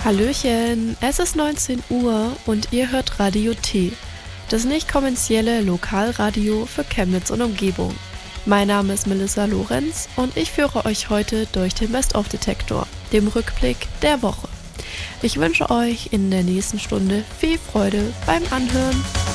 Hallöchen, es ist 19 Uhr und ihr hört Radio T, das nicht kommerzielle Lokalradio für Chemnitz und Umgebung. Mein Name ist Melissa Lorenz und ich führe euch heute durch den Best-of-Detektor, dem Rückblick der Woche. Ich wünsche euch in der nächsten Stunde viel Freude beim Anhören.